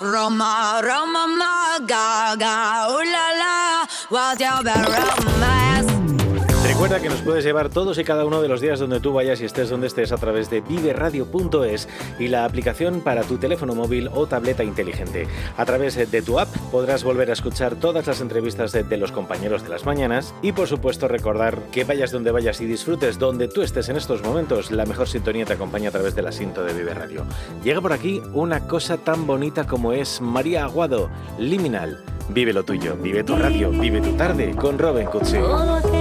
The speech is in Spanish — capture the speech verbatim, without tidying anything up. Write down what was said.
Roma, Roma, ma, gaga, ooh la la, what's your bad romance? Recuerda que nos puedes llevar todos y cada uno de los días donde tú vayas y estés donde estés a través de vive radio punto es y la aplicación para tu teléfono móvil o tableta inteligente. A través de tu app podrás volver a escuchar todas las entrevistas de, de los compañeros de las mañanas y, por supuesto, recordar que vayas donde vayas y disfrutes donde tú estés en estos momentos. La mejor sintonía te acompaña a través del asiento de Vive Radio. Llega por aquí una cosa tan bonita como es María Aguado, Liminal. Vive lo tuyo, vive tu radio, vive tu tarde con Robin Cutsi.